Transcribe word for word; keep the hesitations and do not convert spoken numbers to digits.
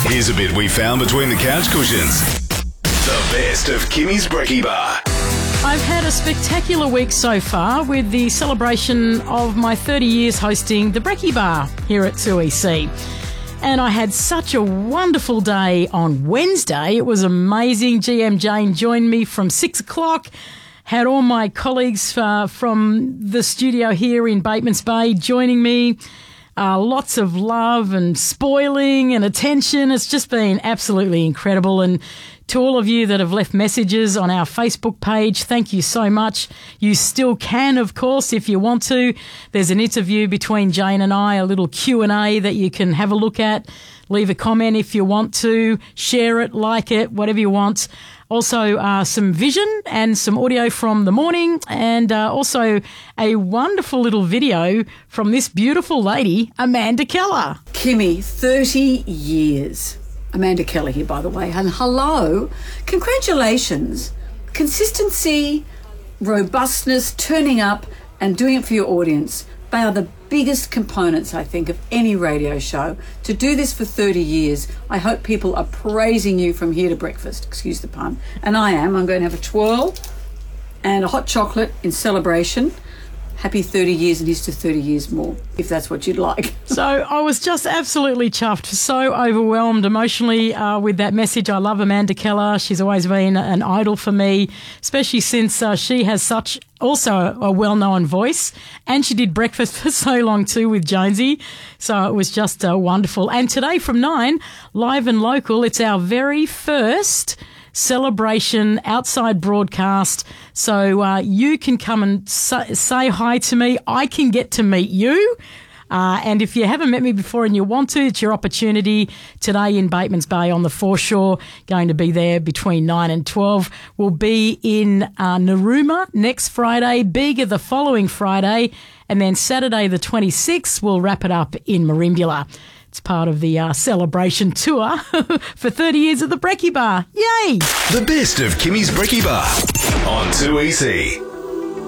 Here's a bit we found between the couch cushions. The best of Kimmy's Brekkie Bar. I've had a spectacular week so far with the celebration of my thirty years hosting the Brekkie Bar here at two E C. And I had such a wonderful day on Wednesday. It was amazing. G M Jane joined me from six o'clock. Had all my colleagues uh, from the studio here in Batemans Bay joining me. Uh, lots of love and spoiling and attention. It's just been absolutely incredible. And to all of you that have left messages on our Facebook page, thank you so much. You still can, of course, if you want to. There's an interview between Jane and I, a little Q and A that you can have a look at. Leave a comment if you want to. Share it, like it, whatever you want. Also, uh, some vision and some audio from the morning, and uh, also a wonderful little video from this beautiful lady, Amanda Keller. Kimmy, thirty years. Amanda Keller here, by the way. And hello. Congratulations. Consistency, robustness, turning up and doing it for your audience. They are the biggest components, I think, of any radio show. To do this for thirty years, I hope people are praising you from here to breakfast. Excuse the pun. And I am. I'm going to have a twirl and a hot chocolate in celebration. Happy thirty years and here's to thirty years more, if that's what you'd like. So I was just absolutely chuffed, so overwhelmed emotionally uh, with that message. I love Amanda Keller. She's always been an idol for me, especially since uh, she has such also a well-known voice, and she did breakfast for so long too with Jonesy. So it was just uh, wonderful. And today from nine, live and local, it's our very first celebration outside broadcast, so uh, you can come and say, say hi to me. I can get to meet you, uh, and if you haven't met me before and you want to, it's your opportunity today in Batemans Bay on the foreshore. Going to be there between nine and twelve. We'll be in uh, Narooma next Friday, Bega the following Friday, and then Saturday the twenty-sixth we'll wrap it up in Merimbula. It's part of the uh, celebration tour for thirty years at the Brekkie Bar. Yay! The best of Kimmy's Brekkie Bar on two E C.